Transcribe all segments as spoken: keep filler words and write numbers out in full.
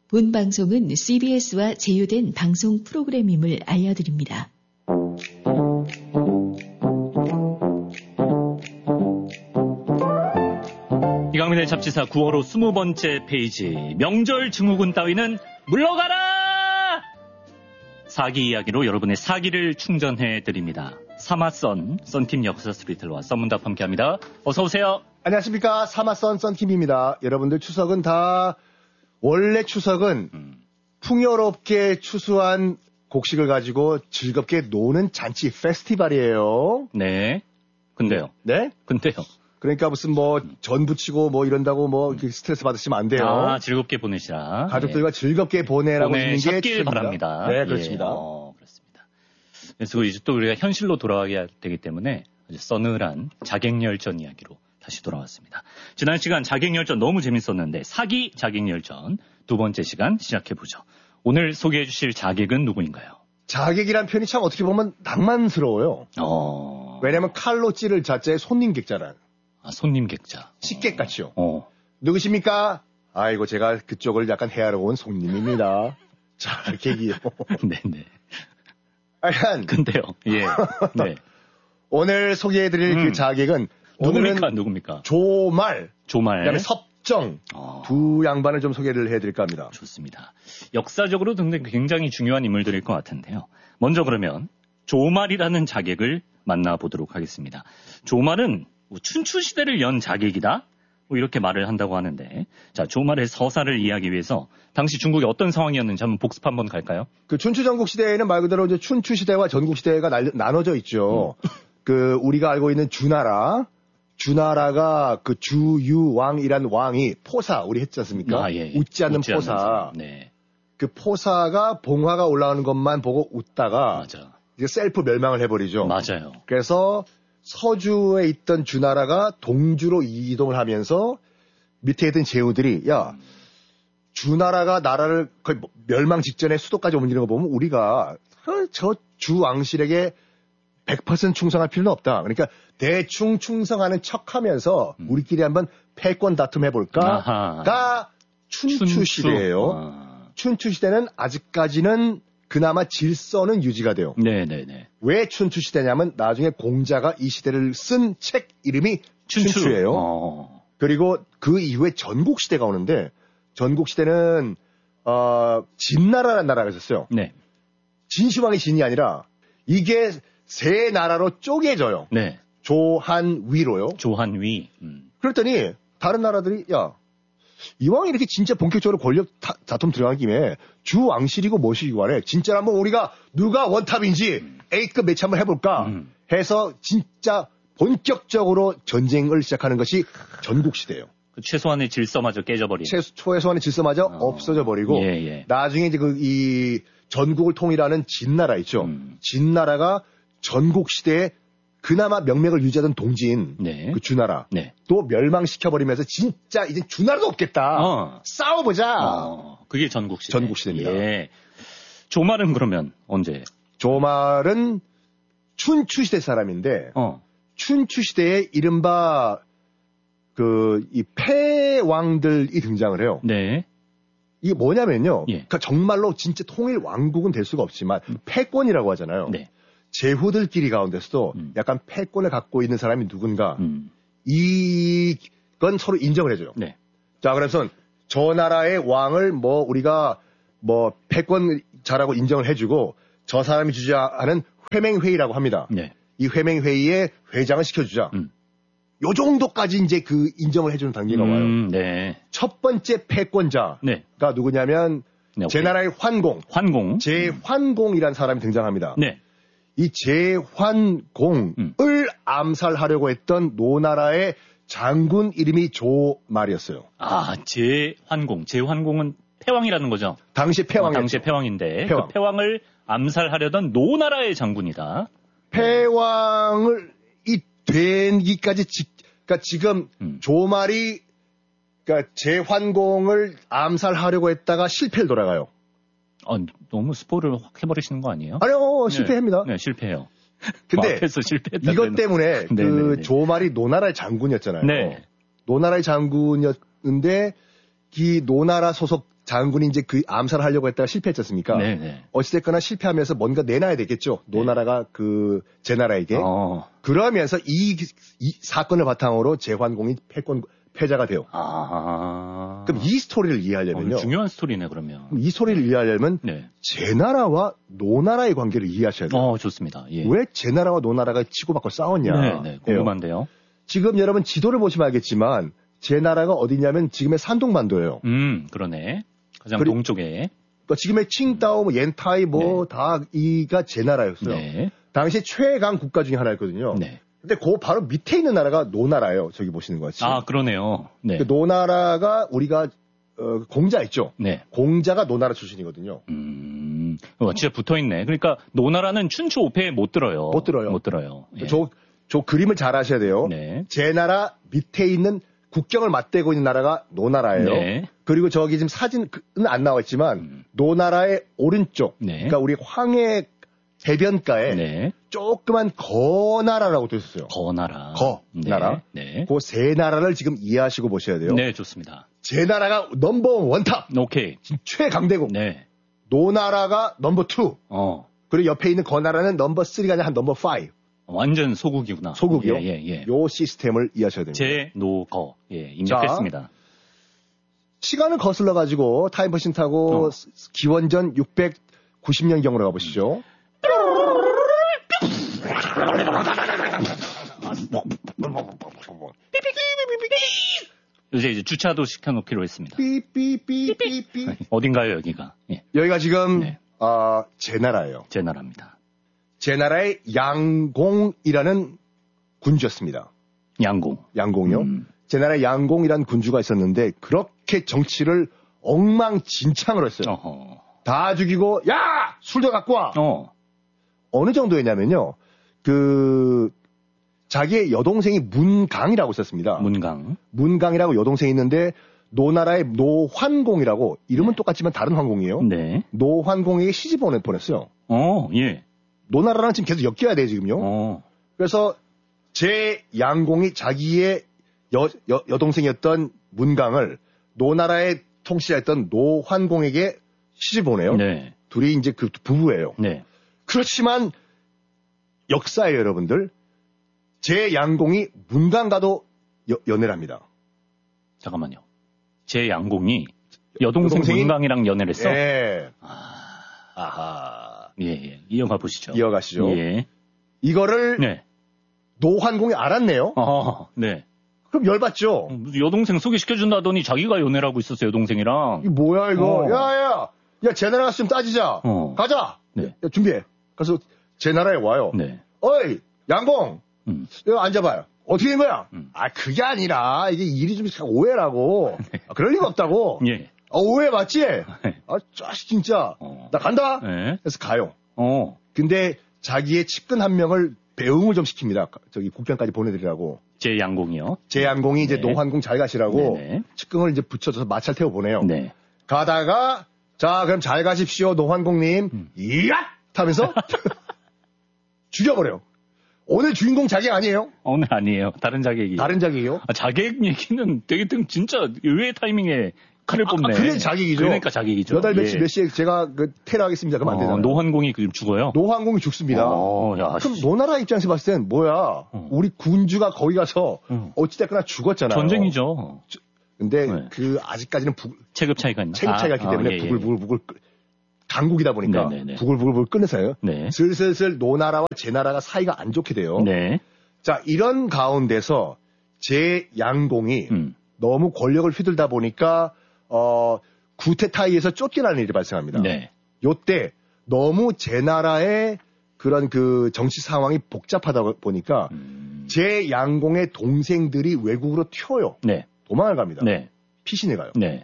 본 방송은 씨비에스와 제휴된 방송 프로그램임을 알려드립니다. 이강민의 잡지사 구월 호 스무 번째 페이지. 명절 증후군 따위는 물러가라! 사기 이야기로 여러분의 사기를 충전해드립니다. 사마선 썬킴 역사 스토리텔러와 썬문답 함께합니다. 어서 오세요. 안녕하십니까. 사마선 썬킴입니다. 여러분들 추석은 다 원래 추석은 음. 풍요롭게 추수한 곡식을 가지고 즐겁게 노는 잔치 페스티벌이에요. 네. 근데요. 네? 근데요. 그러니까 무슨 뭐 전 부치고 뭐 이런다고 뭐 스트레스 받으시면 안 돼요. 아, 즐겁게 보내시라. 가족들과 예. 즐겁게 보내라고 하는 게 길 바랍니다. 네, 그렇습니다. 예. 어, 그렇습니다. 그래서 이제 또 우리가 현실로 돌아가야 되기 때문에 아주 서늘한 자객열전 이야기로 다시 돌아왔습니다. 지난 시간 자객열전 너무 재밌었는데 사기 자객열전 두 번째 시간 시작해보죠. 오늘 소개해 주실 자객은 누구인가요? 자객이란 표현이 참 어떻게 보면 낭만스러워요. 어... 왜냐하면 칼로 찌를 자자의 손님 객자란. 아, 손님 객자. 식객같이요. 어. 누구십니까? 아이고, 제가 그쪽을 약간 헤아려 온 손님입니다. 자객이요. 네네. 하여간. 근데요. 예. 네. 오늘 소개해드릴 음. 그 자객은 누굽니까? 누굽니까? 조말. 조말. 그다음에 섭정. 어. 두 양반을 좀 소개를 해드릴까 합니다. 좋습니다. 역사적으로 굉장히 중요한 인물들일 것 같은데요. 먼저 그러면 조말이라는 자객을 만나보도록 하겠습니다. 조말은 춘추시대를 연 자객이다? 뭐 이렇게 말을 한다고 하는데, 자, 조말의 서사를 이해하기 위해서 당시 중국이 어떤 상황이었는지 한번 복습 한번 갈까요? 그 춘추 전국시대에는 말 그대로 이제 춘추시대와 전국시대가 날, 나눠져 있죠. 음. 그 우리가 알고 있는 주나라, 주나라가 그 주유왕이란 왕이 포사, 우리 했지 않습니까? 아, 예, 예. 웃지 않는 웃지 포사. 네. 그 포사가 봉화가 올라오는 것만 보고 웃다가 맞아. 이제 셀프 멸망을 해버리죠. 맞아요. 그래서 서주에 있던 주나라가 동주로 이동을 하면서 밑에 있던 제후들이 야 주나라가 나라를 거의 멸망 직전에 수도까지 옮기는 거 보면 우리가 저 주왕실에게 백 퍼센트 충성할 필요는 없다. 그러니까 대충 충성하는 척하면서 음. 우리끼리 한번 패권 다툼 해볼까가 춘추시대예요. 아. 춘추시대는 아직까지는 그나마 질서는 유지가 돼요. 네네네. 왜 춘추시대냐면 나중에 공자가 이 시대를 쓴 책 이름이 춘추. 춘추예요. 어. 그리고 그 이후에 전국시대가 오는데 전국시대는 어, 진나라라는 나라가 있었어요. 네. 진시황이 진이 아니라 이게 세 나라로 쪼개져요. 네. 조한위로요. 조한위. 음. 그랬더니 다른 나라들이 야 이왕 이렇게 진짜 본격적으로 권력 다, 다툼 들어간 김에 주왕실이고 뭐시기고 하네. 진짜 한번 우리가 누가 원탑인지 음. A급 매치 한번 해볼까 음. 해서 진짜 본격적으로 전쟁을 시작하는 것이 전국시대예요. 그 최소한의 질서마저 깨져버리는. 최소, 최소한의 질서마저 어. 없어져 버리고 예, 예. 나중에 이제 그 이 전국을 통일하는 진나라 있죠. 음. 진나라가 전국시대에 그나마 명맥을 유지하던 동지인 네. 그 주나라 네. 또 멸망시켜버리면서 진짜 이제 주나라도 없겠다. 어. 싸워보자. 어. 그게 전국시대. 전국시대입니다. 예. 조말은 그러면 언제? 조말은 춘추시대 사람인데 어. 춘추시대에 이른바 그 이 패왕들이 등장을 해요. 네. 이게 뭐냐면요. 예. 그러니까 정말로 진짜 통일 왕국은 될 수가 없지만 음. 패권이라고 하잖아요. 네. 제후들끼리 가운데서도 음. 약간 패권을 갖고 있는 사람이 누군가 음. 이건 서로 인정을 해줘요. 네. 자, 그래서 저 나라의 왕을 뭐 우리가 뭐 패권 자라고 인정을 해주고 저 사람이 주재하는 회맹회의라고 합니다. 네. 이 회맹회의에 회장을 시켜주자. 음. 요 정도까지 이제 그 인정을 해주는 단계가 음, 와요. 네. 첫 번째 패권자가 네. 누구냐면 네, 제 나라의 환공. 환공. 제환공이라는 사람이 등장합니다. 네. 이 제환공을 음. 암살하려고 했던 노나라의 장군 이름이 조말이었어요. 아, 제환공. 제환공은 패왕이라는 거죠? 당시 패왕이었죠. 어, 당시 패왕인데 패왕. 그 패왕을 암살하려던 노나라의 장군이다. 패왕을 이 되기까지 지, 그러니까 지금 음. 조말이 그러니까 제환공을 암살하려고 했다가 실패를 돌아가요. 아, 너무 스포를 확 해버리시는 거 아니에요? 아니요, 실패합니다. 네, 네 실패해요. 근데 앞에서 실패했다. 이것 때문에 그 네네네. 조말이 노나라의 장군이었잖아요. 네. 노나라의 장군이었는데 이 노나라 소속 장군이 이제 그 암살을 하려고 했다가 실패했지 않습니까? 네네. 어찌됐거나 실패하면서 뭔가 내놔야 되겠죠. 네. 노나라가 그 제나라에게. 어. 그러면서 이, 이 사건을 바탕으로 제환공이 패권, 패자가 돼요. 아. 그럼 이 스토리를 어, 이해하려면요. 중요한 스토리네, 그러면. 이 스토리를 이해하려면 네. 제나라와 노나라의 관계를 이해하셔야 돼요. 어, 좋습니다. 예. 왜 제나라와 노나라가 치고받고 싸웠냐. 네, 네. 궁금한데요. 지금 여러분 지도를 보시면 알겠지만 제나라가 어디냐면 지금의 산동반도예요. 음, 그러네. 가장 그리- 동쪽에. 또 지금의 칭다오, 뭐 옌타이 뭐 다 이가 제나라였어요. 네. 당시 최강 국가 중에 하나였거든요. 네. 근데 그 바로 밑에 있는 나라가 노나라예요. 저기 보시는 것 같이. 아, 그러네요. 네. 그 노나라가 우리가 어, 공자 있죠. 네. 공자가 노나라 출신이거든요. 음, 어, 진짜 붙어 있네. 그러니까 노나라는 춘추 오패에 못 들어요. 못 들어요. 못 들어요. 예. 저, 저 그림을 잘 아셔야 돼요. 네. 제 나라 밑에 있는 국경을 맞대고 있는 나라가 노나라예요. 네. 그리고 저기 지금 사진은 안 나와 있지만 음. 노나라의 오른쪽, 네. 그러니까 우리 황해 해변가에 네. 조그만 거나라라고 돼 있었어요. 거나라. 거, 네. 나라. 네. 그 세 나라를 지금 이해하시고 보셔야 돼요. 네, 좋습니다. 제 나라가 넘버 원탑, 오케이. 최강대국. 네. 노나라가 넘버 투. 어. 그리고 옆에 있는 거나라는 넘버 쓰리가 아니라 한 넘버 파이브. 완전 소국이구나. 소국이요. 예, 예, 예. 요 시스템을 이해하셔야 됩니다. 제, 노, 거. 예, 입력했습니다. 시간을 거슬러 가지고 타임머신 타고 어. 기원전 육백구십 년경으로 가보시죠. 요새 이제 주차도 시켜놓기로 했습니다. 삐삐삐삐삐. 어딘가요, 여기가? 예, 여기가 지금 네. 아, 제 나라예요. 제 나라입니다. 제 나라의 양공이라는 군주였습니다. 양공. 양공이요. 음. 제 나라에 양공이라는 군주가 있었는데 그렇게 정치를 엉망진창으로 했어요. 어허. 다 죽이고 야! 술도 갖고 와! 어. 어느 정도였냐면요. 그 자기의 여동생이 문강이라고 있었습니다. 문강. 문강이라고 여동생이 있는데 노나라의 노환공이라고 이름은 네. 똑같지만 다른 황공이에요. 네. 노환공에게 시집 보내 보냈어요. 어, 예. 노나라랑 지금 계속 엮여야 돼요, 지금요. 어. 그래서 제 양공이 자기의 여, 여, 여동생이었던 문강을 노나라의 통치자였던 노환공에게 시집 보내요. 네. 둘이 이제 그 부부예요. 네. 그렇지만 역사예요, 여러분들. 제 양공이 문강과도 여- 연애를 합니다. 잠깐만요. 제 양공이 여동생 여동생이- 문강이랑 연애를 했어? 예. 아, 아하. 예, 예. 이어가 보시죠. 이어가시죠. 예. 이거를 네. 노환공이 알았네요. 어, 네. 그럼 열받죠. 무슨 여동생 소개시켜준다더니 자기가 연애를 하고 있었어요, 여동생이랑. 이게 뭐야 이거? 어. 야야, 야 제 나라 가서 좀 따지자. 어. 가자. 네. 야, 준비해. 그래서 제 나라에 와요. 네. 어이 양공, 음. 여기 앉아봐요. 어떻게 된 거야? 음. 아 그게 아니라 이게 일이 좀 오해라고. 아, 그럴 리가 없다고. 예. 아, 오해 맞지? 아 짜식 진짜. 어. 나 간다. 네. 그래서 가요. 어. 근데 자기의 측근 한 명을 배웅을 좀 시킵니다. 저기 국경까지 보내드리라고. 제 양공이요. 제 양공이 이제 네. 노환공 잘 가시라고 네네. 측근을 이제 붙여줘서 마찰 태워 보내요. 네. 가다가 자 그럼 잘 가십시오 노환공님. 음. 이야! 하면서 죽여버려요. 오늘 주인공 자기 아니에요? 오늘 아니에요. 다른 자객이. 다른 자기예요? 아, 자객 얘기는 되게 좀 진짜 의외의 타이밍에 칼을 아, 뽑네. 아, 그래 자기이죠. 그러니까 자객이죠. 몇 달 예. 며칠 몇 시에 제가 그 테러하겠습니다. 그러면 안 되잖아요. 어, 노환공이 그 죽어요? 노환공이 죽습니다. 어, 야, 그럼 씨. 노나라 입장에서 봤을 땐 뭐야? 어. 우리 군주가 거기 가서 어. 어찌됐거나 죽었잖아요. 전쟁이죠. 근데 네. 그 아직까지는 부, 체급 차이가 있나? 체급 차이가 있기 아, 때문에 아, 예, 예. 부글부글부글 끓- 강국이다 보니까 네네네. 부글부글 끓는서요. 네. 슬슬슬 노나라와 제나라가 사이가 안 좋게 돼요. 네. 자 이런 가운데서 제 양공이 음. 너무 권력을 휘둘다 보니까 어 구테타이에서 쫓겨나는 일이 발생합니다. 네. 요때 너무 제나라의 그런 그 정치 상황이 복잡하다 보니까 음. 제 양공의 동생들이 외국으로 튀어요. 네. 도망을 갑니다. 네. 피신해 가요. 네.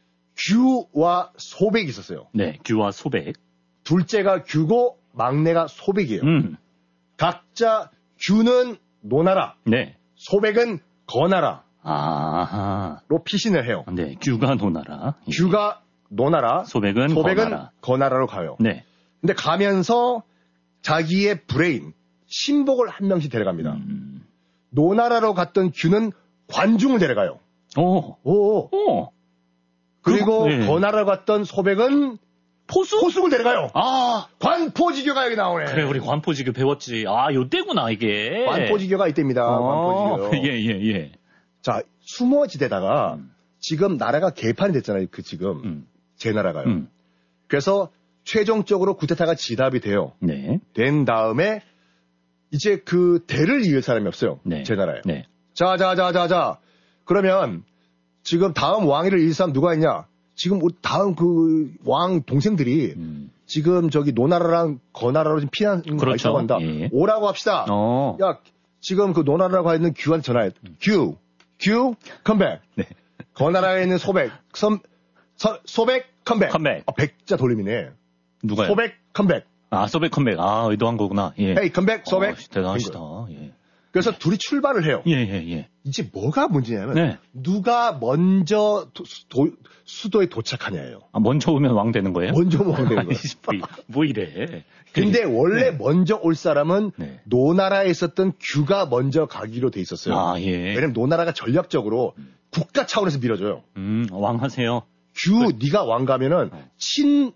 규와 소백이 있었어요. 네. 규와 소백. 둘째가 규고 막내가 소백이에요. 음. 각자 규는 노나라, 네. 소백은 거나라로 아하. 피신을 해요. 네. 규가 노나라. 예. 규가 노나라, 소백은, 소백은 거나라. 거나라로 가요. 네. 근데 가면서 자기의 브레인, 신복을 한 명씩 데려갑니다. 음. 노나라로 갔던 규는 관중을 데려가요. 오. 오, 오. 그리고 그, 네. 건하러 갔던 소백은 포수? 포수를 데려가요. 아. 관포지교가 여기 나오네. 그래, 우리 관포지교 배웠지. 아, 요때구나, 이게. 관포지교가 이때입니다. 어, 관포지교. 예, 예, 예. 자, 숨어지대다가 음. 지금 나라가 개판이 됐잖아요. 그 지금. 음. 제 나라가요. 음. 그래서 최종적으로 구테타가 진압이 돼요. 네. 된 다음에 이제 그 대를 이을 사람이 없어요. 네. 제 나라에. 네. 자, 자, 자, 자, 자. 그러면 지금 다음 왕위를 이을 사람 누가 있냐? 지금 다음 그 왕 동생들이 음. 지금 저기 노나라랑 거나라로 지금 피난 그렇죠. 있다고 한다. 예. 오라고 합시다. 어. 야, 지금 그 노나라라고 가 있는 규한테 전화해. 규, 규, 컴백. 네. 거나라에 있는 소백, 섬, 서, 소백, 컴백. 컴백. 아, 백자 돌림이네. 누가요? 소백, 컴백. 아, 소백 컴백. 아, 의도한 거구나. 예. 헤이, 컴백, 소백. 어, 대단하시다. 예. 그래서 둘이 출발을 해요. 예, 예, 예. 이제 뭐가 문제냐면 네. 누가 먼저 도, 도, 수도에 도착하냐예요. 아, 먼저 오면 왕 되는 거예요? 먼저 오면 되는 거예요. 뭐, 뭐 이래. 근데 원래 네. 먼저 올 사람은 네. 노나라에 있었던 규가 먼저 가기로 돼 있었어요. 아, 예. 왜냐면 노나라가 전략적으로 국가 차원에서 밀어줘요. 음, 왕 하세요. 규, 네가 왕 가면은 친,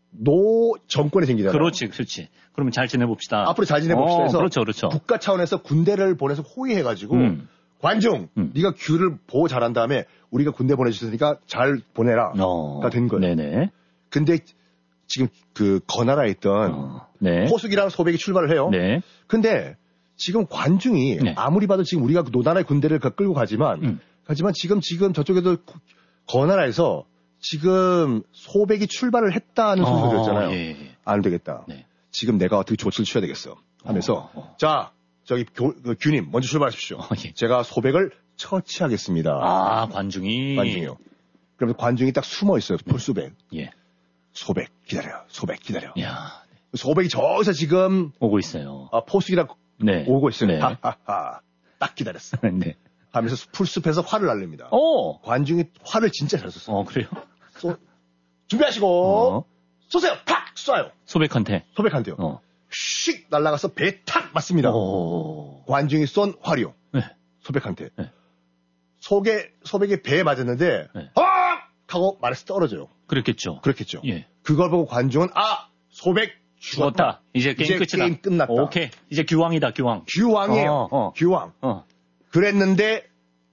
노 정권이 생기잖아요. 그렇지, 그렇지. 그러면 잘 지내봅시다. 앞으로 잘 지내봅시다 어, 해서 그렇죠, 그렇죠. 국가 차원에서 군대를 보내서 호위해가지고 음. 관중, 음. 네가 규를 보호 잘한 다음에 우리가 군대 보내주셨으니까 잘 보내라가 어. 된 거예요. 네네. 근데 지금 그 거나라에 있던 어. 네. 포숙이랑 소백이 출발을 해요. 네. 근데 지금 관중이 네. 아무리 봐도 지금 우리가 노나라의 군대를 끌고 가지만 음. 하지만 지금 지금 저쪽에도 거나라에서 지금 소백이 출발을 했다는 소리가 들었잖아요. 어, 예, 예. 안 되겠다. 네. 지금 내가 어떻게 조치를 취해야 되겠어. 하면서 어, 어. 자 저기 교, 그 규님 먼저 출발하십시오. 어, 예. 제가 소백을 처치하겠습니다. 아, 관중이. 관중이요. 그러면 관중이 딱 숨어 있어요. 풀수백. 예. 소백 기다려. 소백 기다려. 야, 소백이 저기서 지금 오고 있어요. 아, 포숙이랑 네. 오고 있어요. 네. 하하하. 딱 기다렸어. 네. 하면서 풀숲에서 화를 날립니다. 어. 관중이 화를 진짜 잘 쐈어요. 어, 그래요? 쏘- 준비하시고 어. 쏘세요. 팍 쏴요. 소백한테. 소백한테요. 어. 휙 날아가서 배에 탁 맞습니다. 오. 관중이 쏜 화력. 네. 소백한테. 네. 속에 소백이 배에 맞았는데 네. 아! 하고 말에서 떨어져요. 그랬겠죠. 그렇겠죠. 예. 그걸 보고 관중은 아 소백 죽었다. 죽었다. 이제 게임 이제 끝이다. 게임 끝났다. 오케이. 이제 규왕이다, 규왕. 규왕이에요. 어, 어. 규왕. 어. 그랬는데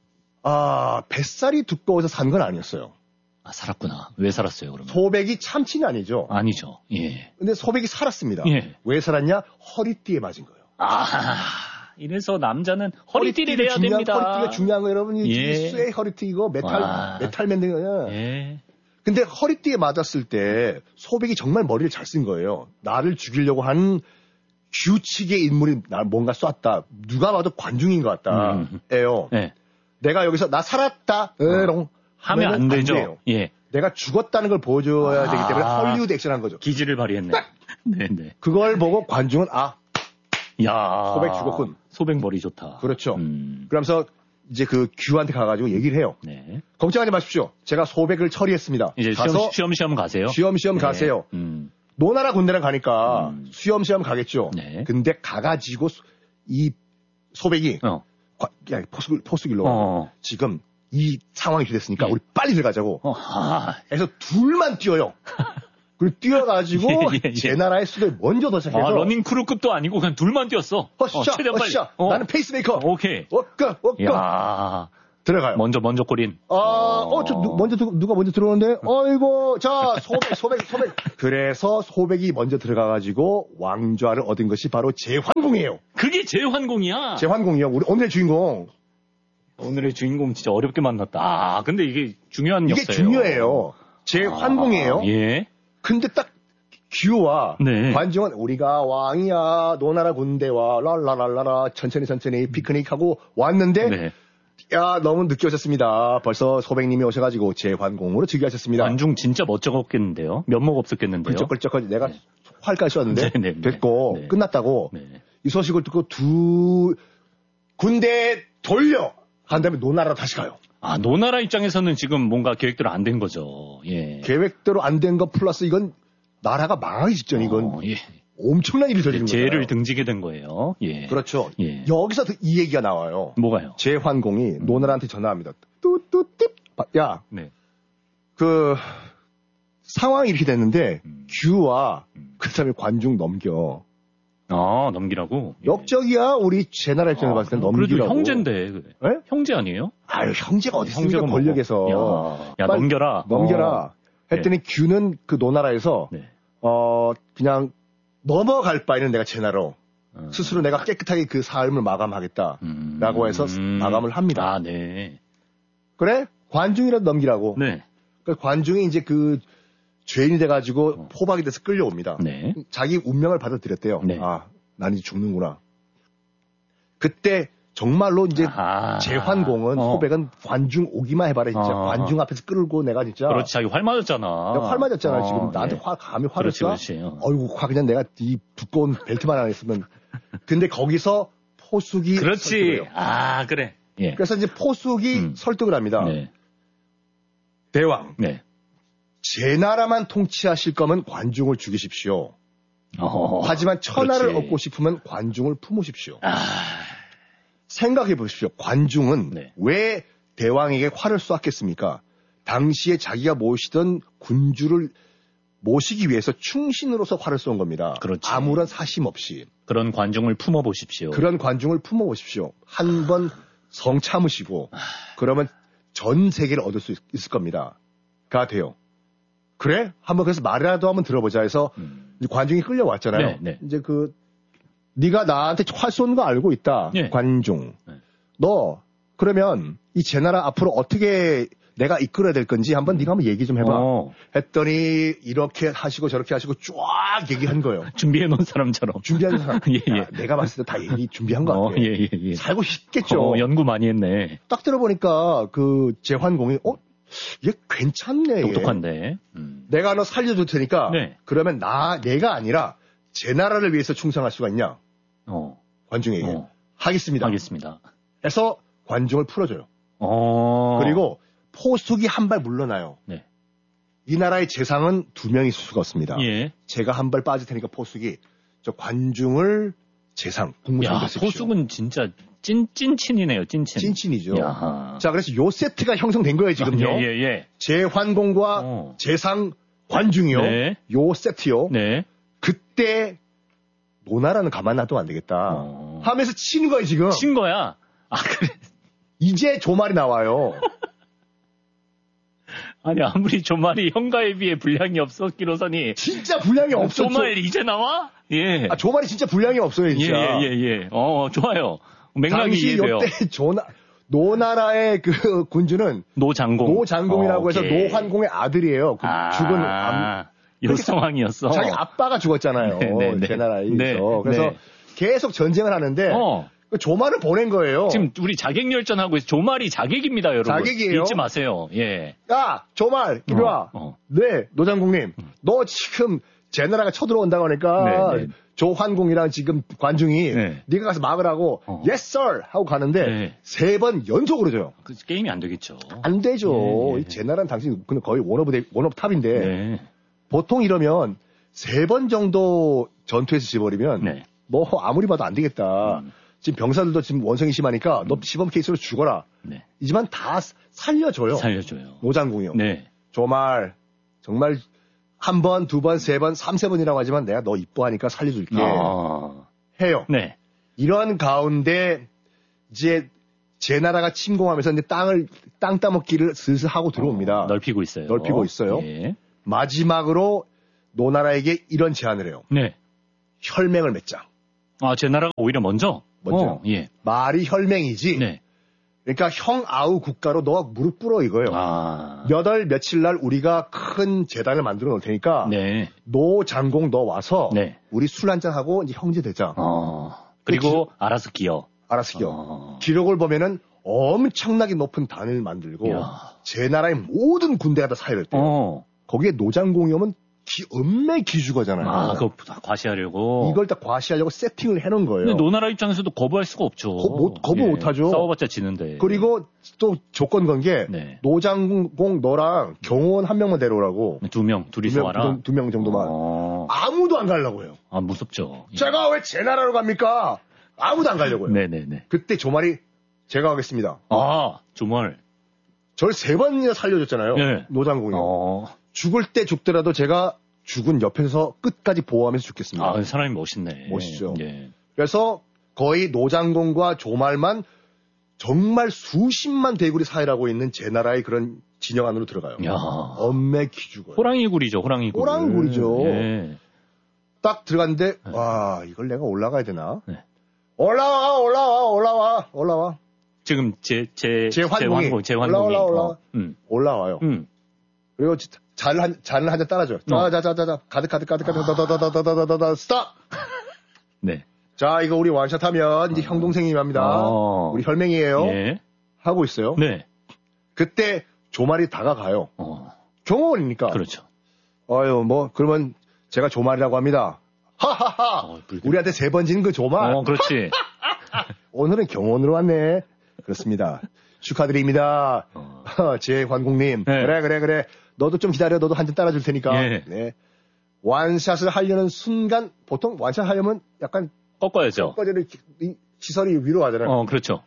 아 뱃살이 두꺼워서 산 건 아니었어요. 아, 살았구나. 왜 살았어요, 그러면? 소백이 참치는 아니죠. 아니죠. 예. 근데 소백이 살았습니다. 예. 왜 살았냐? 허리띠에 맞은 거예요. 아, 이래서 남자는 허리띠를 허리띠가 해야 중요한, 됩니다. 허리띠가 중요한 거 여러분. 이 예. 쇠 허리띠 이거 메탈 와. 메탈 맨드거든요. 예. 근데 허리띠에 맞았을 때 소백이 정말 머리를 잘 쓴 거예요. 나를 죽이려고 한 규칙의 인물이 나 뭔가 쐈다. 누가 봐도 관중인 것 같다. 음. 에요. 네. 내가 여기서 나 살았다. 에롱. 하면 안 하면은 되죠. 돼요. 예. 내가 죽었다는 걸 보여줘야 아. 되기 때문에 헐리우드 액션한 거죠. 기지를 발휘했네. 네네. 그걸 보고 관중은 아 야. 소백 죽었군. 소백 머리 좋다. 그렇죠. 음. 그러면서 이제 그 규한테 가가지고 얘기를 해요. 네. 걱정하지 마십시오. 제가 소백을 처리했습니다. 이제 가서 시험, 시험, 시험 가세요. 쉬엄쉬엄 네. 가세요. 음. 노나라 군대랑 가니까 음. 쉬엄쉬엄 가겠죠. 네. 근데 가가지고 소- 이 소백이 어. 과- 야, 포수, 포수길로 어. 지금 이 상황이 됐으니까 예. 우리 빨리 들어가자고 어. 아. 해서 둘만 뛰어요. 그리고 뛰어가지고 예, 예, 예. 제 나라의 수도에 먼저 도착해서 아, 러닝크루급도 아니고 그냥 둘만 뛰었어. 허샤, 어, 최대한 빨리. 허샤. 어. 나는 페이스메이커. 오케이. 워까, 워까. 야. 들어가요. 먼저 먼저 꼬린. 아, 어, 저, 누, 먼저, 들- 누가 먼저 들어오는데? 어이고, 자, 소백, 소백, 소백. 그래서 소백이 먼저 들어가가지고 왕좌를 얻은 것이 바로 제환공이에요. 그게 제환공이야. 제환공이요. 우리 오늘의 주인공. 오늘의 주인공 진짜 어렵게 만났다. 아, 근데 이게 중요한 이게 역사예요. 중요해요. 제환공이에요. 아, 예. 근데 딱 규와 네. 관중은 우리가 왕이야, 노나라 군대와 랄라랄라라 천천히 천천히 피크닉하고 왔는데 네. 야 너무 늦게 오셨습니다. 벌써 소백님이 오셔가지고 제환공으로 즉위하셨습니다. 관중 진짜 멋쩍었겠는데요. 면목 없었겠는데요. 꿀쩍꿀쩍 내가 네. 활까지 쐈는데 네, 네, 네. 됐고 네. 끝났다고 네. 이 소식을 듣고 두 군대 돌려 한 다음에 노나라로 다시 가요. 아, 노나라 입장에서는 지금 뭔가 계획대로 안 된 거죠. 예. 계획대로 안 된 거 플러스 이건 나라가 망하기 직전 이건 어, 예. 엄청난 일이 저지른 거예요. 죄를 등지게 된 거예요. 예. 그렇죠. 예. 여기서 이 얘기가 나와요. 뭐가요? 제환공이 노나라한테 전화합니다. 뚜뚜띠. 야, 네. 그 상황이 이렇게 됐는데 음. 규와 음. 그다음에 관중 넘겨. 아, 넘기라고? 예. 역적이야. 우리 제 나라 입장에서 아, 봤을 때 그래도 넘기라고. 형제인데. 그래. 예? 형제 아니에요? 아유, 형제가 어디 있습니까? 형제가 권력에서. 뭐고. 야, 야 빨리 넘겨라. 넘겨라. 어. 했더니 네. 규는 그 노나라에서 네. 어 그냥 넘어갈 바에는 내가 제 나라로 어. 스스로 내가 깨끗하게 그 삶을 마감하겠다라고 음. 해서 마감을 합니다. 아, 네. 그래? 관중이라도 넘기라고. 네. 그 관중이 이제 그 죄인이 돼가지고 어. 포박이 돼서 끌려옵니다. 네. 자기 운명을 받아들였대요. 네. 아, 난 이제 죽는구나. 그때 정말로 이제 아. 재환공은 어. 소백은 관중 오기만 해봐라 진짜. 어. 관중 앞에서 끌고 내가 진짜. 그렇지, 자기 활 맞았잖아. 내가 활 맞았잖아. 어, 지금 나한테 예. 화, 감히 화를 그렇지, 쏴? 그렇지. 어. 어이구, 화 그냥 내가 이 두꺼운 벨트만 안 했으면. 근데 거기서 포숙이. 그렇지. 설득을 해요. 아, 그래. 예. 그래서 이제 포숙이 음. 설득을 합니다. 네. 대왕, 네. 제 나라만 통치하실 거면 관중을 죽이십시오. 어, 하지만 천하를 그렇지. 얻고 싶으면 관중을 품으십시오. 아, 생각해 보십시오. 관중은 네. 왜 대왕에게 화를 쏘았겠습니까? 당시에 자기가 모시던 군주를 모시기 위해서 충신으로서 화를 쏜 겁니다. 그렇지. 아무런 사심 없이. 그런 관중을 품어보십시오. 그런 관중을 품어보십시오. 한 번 성 참으시고 그러면 전 세계를 얻을 수 있, 있을 겁니다. 가 돼요. 그래? 한번 그래서 말이라도 한번 들어보자 해서 음. 이제 관중이 끌려왔잖아요. 네, 네. 이제 그 네가 나한테 활 쏘는 거 알고 있다. 네. 관중. 네. 너 그러면 이 제 나라 앞으로 어떻게 내가 이끌어야 될 건지 한번 네가 한번 얘기 좀 해봐. 어, 했더니 이렇게 하시고 저렇게 하시고 쫙 얘기한 거예요. 준비해 놓은 사람처럼. 준비한 사람. 예, 예. 야, 내가 봤을 때 다 얘기 준비한 거 어, 같아. 예, 예, 예. 살고 싶겠죠. 어, 연구 많이 했네. 딱 들어보니까 그 재환공이 어? 얘 괜찮네. 얘. 똑똑한데. 음. 내가 너 살려줄 테니까 네. 그러면 나 내가 아니라 제 나라를 위해서 충성할 수가 있냐? 어, 관중에게. 어. 하겠습니다. 알겠습니다. 해서 관중을 풀어줘요. 어. 그리고 포숙이 한 발 물러나요. 네. 이 나라의 재상은 두 명이 있을 수가 없습니다. 예. 제가 한 발 빠질 테니까 포숙이 저 관중을 재상, 국무상 야, 됐습시오. 포숙은 진짜 찐, 찐친이네요, 찐친. 찐친이죠. 야. 자, 그래서 요 세트가 형성된 거예요, 지금요. 아, 예, 예, 예. 재환공과 어. 재상, 관중이요. 네. 요 세트요. 네. 그때 노나라는 가만 놔두면 안 되겠다. 어. 하면서 치는 거예요, 지금. 친 거야. 아, 그래. 이제 조말이 나와요. 아니, 아무리 조말이 형가에 비해 분량이 없었기로서니. 진짜 분량이 없어. 조말 이제 나와? 예. 아, 조말이 진짜 분량이 없어요, 예, 진짜. 예, 예, 예. 어, 좋아요. 맥락이 당시 이해돼요. 요때 조나, 노나라의 그 군주는 노장공. 노장공이라고 어, 해서 오케이. 노환공의 아들이에요. 그 아, 죽은 암, 이런 그렇게 상황이었어. 자기 아빠가 죽었잖아요. 네, 네, 네. 제 나라에서. 네, 그래서 네. 계속 전쟁을 하는데 어. 그 조말을 보낸 거예요. 지금 우리 자객열전하고 있어. 조말이 자객입니다, 여러분. 자객이에요? 잊지 마세요. 예. 야, 조말, 이리 와. 어, 어. 네, 노장공님. 너 지금 제 나라가 쳐들어온다고 하니까 네, 네. 조환공이랑 지금 관중이 네. 네가 가서 막으라고 어. yes sir 하고 가는데 네. 세 번 연속으로 져요. 그 게임이 안 되겠죠. 안 되죠. 예, 예. 제 나라는 당신 그냥 거의 원오브 데- 원오브 탑인데 네. 보통 이러면 세 번 정도 전투에서 지버리면 네. 뭐 아무리 봐도 안 되겠다. 음. 지금 병사들도 지금 원성이 심하니까 너 시범 케이스로 죽어라. 네. 이지만 다 살려줘요. 살려줘요. 노장궁이요. 네. 정말 정말 한 번, 두 번, 세 번, 삼세 번이라고 하지만 내가 너 이뻐하니까 살려줄게. 아. 해요. 네. 이런 가운데 이제 제 나라가 침공하면서 이제 땅을 땅 따먹기를 슬슬 하고 들어옵니다. 어, 넓히고 있어요. 넓히고 있어요. 예. 마지막으로 노나라에게 이런 제안을 해요. 네. 혈맹을 맺자. 아, 제 나라가 오히려 먼저? 먼저. 어, 예. 말이 혈맹이지. 네. 그러니까 형 아우 국가로 너가 무릎 꿇어 이거예요. 아. 몇 월 며칠 날 우리가 큰 재단을 만들어 놓을 테니까 네. 노 장공 너 와서 네. 우리 술 한잔 하고 이제 형제 되자. 어. 그리고 알아서 기어. 알았어 기억. 어. 기록을 보면은 엄청나게 높은 단을 만들고 이야. 제 나라의 모든 군대가 다 사열했대요. 어. 거기에 노장공이 오면 기, 엄매 기주거잖아요. 아, 그거 다 과시하려고. 이걸 다 과시하려고 세팅을 해놓은 거예요. 근데 노나라 입장에서도 거부할 수가 없죠. 거- 못- 거부 예. 못하죠. 싸워봤자 지는데. 그리고 또 조건 건 게 네. 노장공 너랑 경호원 한 명만 데려오라고. 두 명, 둘이서 와라. 두 명 정도만. 어. 아무도 안 가려고 해요. 아, 무섭죠. 예. 제가 왜 제 나라로 갑니까? 아무도 안 가려고요. 네네네. 그때 조말이 제가 하겠습니다. 아, 조말. 저를 세 번이나 살려줬잖아요. 네. 노장공이. 어. 죽을 때 죽더라도 제가 죽은 옆에서 끝까지 보호하면서 죽겠습니다. 아, 사람이 멋있네. 멋있죠. 예. 그래서 거의 노장공과 조말만 정말 수십만 대군이 사일하고 있는 제 나라의 그런 진영 안으로 들어가요. 야. 엄매 기죽어요. 호랑이굴이죠, 호랑이굴. 호랑이굴이죠. 예. 딱 들어갔는데 와 이걸 내가 올라가야 되나? 네. 올라와 올라와 올라와 올라와. 지금 제, 제, 제환공이 제환공이. 올라와 올라와 올라와. 어. 음. 올라와요. 음. 그리고 잔을 한 잔을 한 잔 따라줘요. 어. 자자자자자 가득 가득 가득 가득 다다다다다다다다 스탑. 네. 자 이거 우리 원샷하면 이제 형 동생이 합니다. 어. 우리 혈맹이에요. 예. 하고 있어요. 네. 그때 조말이 다가가요. 어. 경호원이니까. 그렇죠. 어유 뭐 그러면 제가 조말이라고 합니다. 하하하. 어, 우리한테 세 번 진 그 조말. 어, 그렇지. 오늘은 경호원으로 왔네. 그렇습니다. 축하드립니다. 어. 제환공님. 네. 그래 그래 그래. 너도 좀 기다려. 너도 한 잔 따라줄 테니까. 예. 네. 완샷을 하려는 순간 보통 완샷 하려면 약간 꺾어야죠. 꺼지는 시설이 위로 가잖아요. 어, 그렇죠.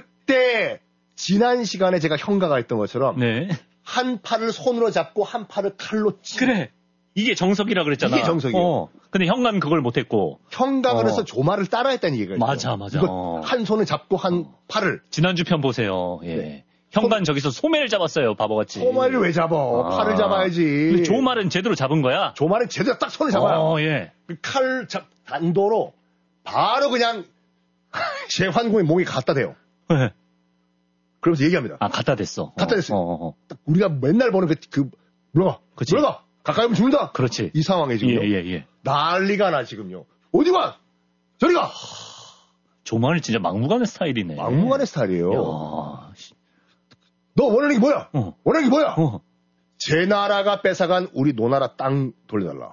그때 지난 시간에 제가 형가가 했던 것처럼 네. 한 팔을 손으로 잡고 한 팔을 칼로 찌. 그래. 이게 정석이라 그랬잖아. 이게 정석이에요. 어. 근데 형감이 그걸 못했고. 형가가 어. 그래서 조말을 따라했다는 얘기가 있어요. 맞아, 맞아. 이거 어. 한 손을 잡고 한 팔을. 지난주 편 보세요. 예. 네. 형간 저기서 소매를 잡았어요, 바보같이. 소말을 왜 잡아? 아. 팔을 잡아야지. 근데 조말은 제대로 잡은 거야? 조말은 제대로 딱 손을 잡아요. 어, 예. 그 칼 잡, 단도로 바로 그냥 제환공의 몸이 갖다 대요. 네. 그러면서 얘기합니다. 아, 갖다 댔어. 갖다 댔어요. 어, 어, 어. 딱 우리가 맨날 보는 그, 그, 물어가. 그치. 물어가. 가까이 오면 죽는다. 그렇지. 이 상황에 지금요. 예, 예, 예. 난리가 나, 지금요. 어디 가? 저리 가! 조말은 진짜 막무가내 스타일이네. 막무가내 스타일이에요. 야, 씨. 너 원하는 게 뭐야? 어. 원하는 게 뭐야? 어. 제 나라가 뺏어간 우리 노나라 땅 돌려달라.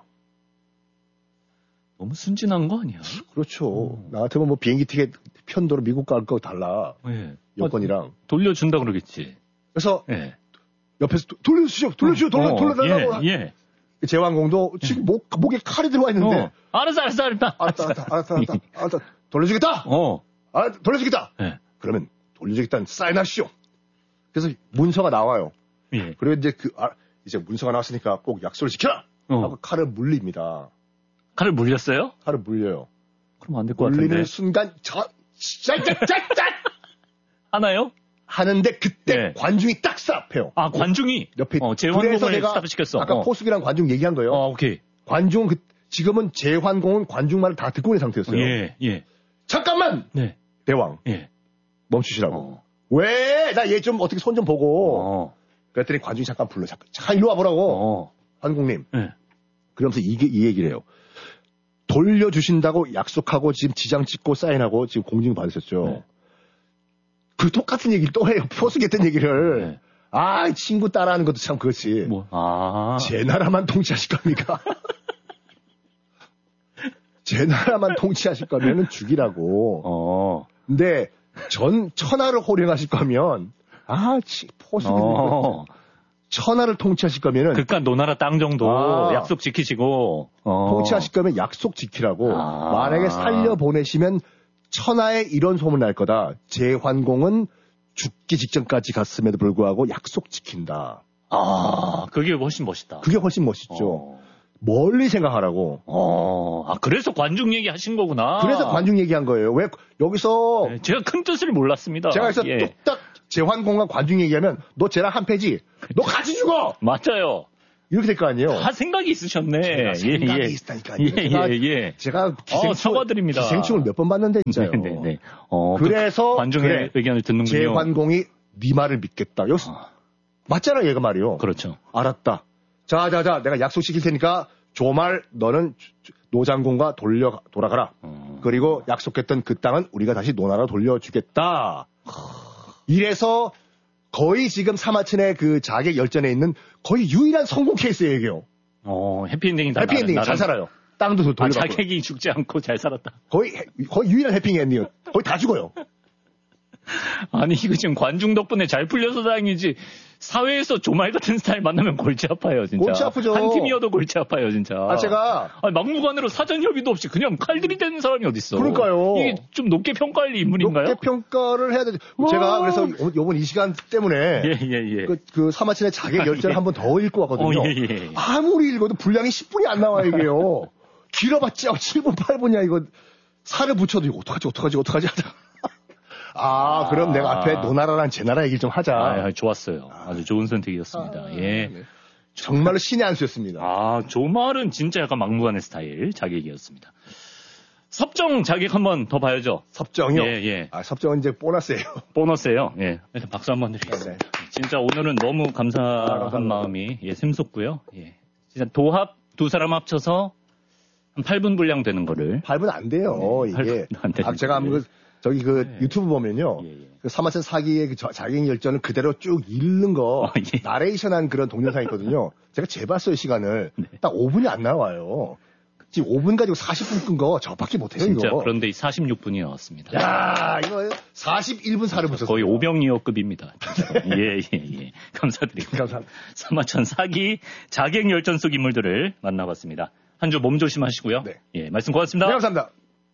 너무 순진한 거 아니야? 그렇죠. 나 같으면 뭐 비행기 티켓 편도로 미국 갈 거 달라. 예. 여권이랑. 어, 돌려준다 그러겠지. 그래서 예. 옆에서 도- 돌려주시오, 돌려주시오, 돌려, 어, 돌려달라고. 예, 예. 제왕공도 지금 목, 목에 칼이 들어와 있는데. 어. 알았어, 알았어, 알았어. 알았다, 알았다, 알았다, 알았다, 알았다. 돌려주겠다! 어. 아, 돌려주겠다! 예. 그러면 돌려주겠다는 사인하시오. 그래서 문서가 나와요. 예. 그리고 이제 그, 아, 이제 문서가 나왔으니까 꼭 약속을 지켜라! 어. 하고 칼을 물립니다. 칼을 물렸어요? 칼을 물려요. 그럼 안 될 것 같은데. 물리는 순간, 저, 짤짤짤짤! 하나요? 하는데 그때 네. 관중이 딱 스탑해요. 아, 관중이? 옆에. 어, 그래서 제환공을 내가 스탑 시켰어. 아까 어. 포숙이랑 관중 얘기한 거예요. 어, 오케이. 관중은 그, 지금은 제환공은 관중 말을 다 듣고 있는 상태였어요. 예, 예. 잠깐만! 네. 대왕, 예. 멈추시라고. 어. 왜? 나 얘 좀 어떻게 손 좀 보고. 어. 그랬더니 관중이 잠깐 불러. 잠깐, 잠깐 일로 와보라고. 어. 한국님. 예. 그러면서 이게, 이 얘기를 해요. 돌려주신다고 약속하고 지금 지장 찍고 사인하고 지금 공증 받으셨죠. 네. 그 똑같은 얘기를 또 해요. 포수겠다는 얘기를. 네. 아, 친구 따라하는 것도 참 그렇지. 뭐, 아. 제 나라만 통치하실 겁니까? 제 나라만 통치하실 거면은 죽이라고. 어. 근데 전 천하를 호령하실 거면 아, 치, 포수겠네. 어. 천하를 통치하실 거면은 그깟 노나라 땅 정도 아. 약속 지키시고. 어. 통치하실 거면 약속 지키라고. 아. 만약에 살려 보내시면 천하에 이런 소문 날 거다. 제환공은 죽기 직전까지 갔음에도 불구하고 약속 지킨다. 아, 그게 훨씬 멋있다. 그게 훨씬 멋있죠. 어. 멀리 생각하라고. 어. 아, 그래서 관중 얘기 하신 거구나. 그래서 관중 얘기한 거예요. 왜 여기서 네, 제가 큰 뜻을 몰랐습니다. 제가 그래서 예. 뚝딱 제환공과 관중 얘기하면 너 쟤랑 한 패지. 너 같이 죽어. 맞아요. 이렇게 될 거 아니에요. 다 생각이 있으셨네. 제가 생각이 예, 예. 있다니까요. 예, 제가, 예, 예. 제가 기생충, 어, 사과드립니다. 기생충을 몇 번 봤는데 진짜요. 네, 네, 네. 어, 그래서 그 관중의 그래, 의견을 듣는군요. 제환공이 네 말을 믿겠다. 여기서 아. 맞잖아 얘가 말이요. 그렇죠. 알았다. 자, 자, 자, 내가 약속 시킬 테니까 조말 너는 노장공과 돌려 돌아가라. 음. 그리고 약속했던 그 땅은 우리가 다시 노나라 돌려주겠다. 이래서 거의 지금 사마천의 그 자객 열전에 있는 거의 유일한 성공 케이스예요, 이게요. 어, 해피엔딩이다. 해피엔딩 잘 살아요. 땅도 아, 돌려가고. 자객이 죽지 않고 잘 살았다. 거의 거의 유일한 해피엔딩이에요. 거의 다 죽어요. 아니 이거 지금 관중 덕분에 잘 풀려서 다행이지. 사회에서 조말 같은 스타일 만나면 골치 아파요, 진짜. 골치 아프죠. 한 팀이어도 골치 아파요, 진짜. 아, 제가. 아니, 막무가내로 사전 협의도 없이 그냥 칼들이 되는 사람이 어딨어. 그러니까요. 이게 좀 높게 평가할 인물인가요? 높게 평가를 해야 되죠. 제가 그래서 요번 이 시간 때문에. 예, 예, 예. 그, 그 사마천의 자객 열전을 예. 한 번 더 읽고 왔거든요. 어, 예, 예. 아무리 읽어도 분량이 십 분이 안 나와요, 이게요. 길어봤자 칠 분, 팔 분이야, 이거. 살을 붙여도 이거 어떡하지, 어떡하지, 어떡하지 하자. 아, 그럼 내가 앞에 노나라랑 제나라 얘기를 좀 하자. 아, 좋았어요. 아주 좋은 선택이었습니다. 아, 예. 네. 정말로 신의 한 수였습니다. 아, 조말은 진짜 약간 막무가내 스타일 자객이었습니다. 섭정 자객 한번 더 봐야죠. 섭정이요? 예, 예. 아, 섭정은 이제 보너스예요. 보너스예요. 예. 일단 박수 한번 드리겠습니다. 네. 진짜 오늘은 너무 감사한 아, 감사합니다. 마음이 예, 샘솟고요. 예. 진짜 도합 두 사람 합쳐서 한 팔 분 분량 되는 거를 팔 분 안 돼요, 네, 팔 이게. 분 안 되는 아, 제가 한번 그, 저기 그 네. 유튜브 보면요. 예, 예. 그 사마천 사기의 그 저- 자객 열전을 그대로 쭉 읽는 거, 어, 예. 나레이션한 그런 동영상이 있거든요. 제가 재봤어요, 시간을. 네. 딱 오 분이 안 나와요. 지금 오 분 가지고 사십 분 끈 거 저밖에 못해요, 진짜 이거. 그런데 사십육 분이 나왔습니다. 야, 이거 사십일 분 살을 붙였어요. 거의 오병이어급입니다. 예, 예, 예. 감사드립니다. 감사합니다. 사마천 사기 자객 열전 속 인물들을 만나봤습니다. 한 주 몸 조심하시고요. 네. 예, 말씀 고맙습니다. 네, 감사합니다.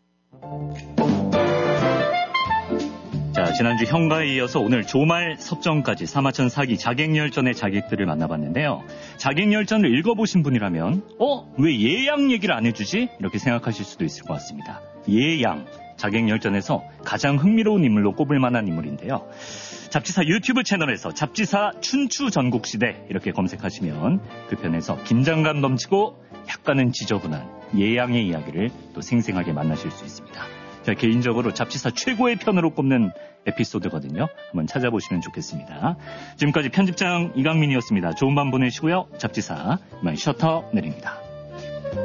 자, 지난주 형가에 이어서 오늘 조말 섭정까지 사마천 사기 자객열전의 자객들을 만나봤는데요. 자객열전을 읽어보신 분이라면 어? 왜 예양 얘기를 안 해주지? 이렇게 생각하실 수도 있을 것 같습니다. 예양, 자객열전에서 가장 흥미로운 인물로 꼽을 만한 인물인데요. 잡지사 유튜브 채널에서 잡지사 춘추 전국시대 이렇게 검색하시면 그 편에서 긴장감 넘치고 약간은 지저분한 예양의 이야기를 또 생생하게 만나실 수 있습니다. 제가 개인적으로 잡지사 최고의 편으로 꼽는 에피소드거든요. 한번 찾아보시면 좋겠습니다. 지금까지 편집장 이강민이었습니다. 좋은 밤 보내시고요. 잡지사 이만 셔터 내립니다.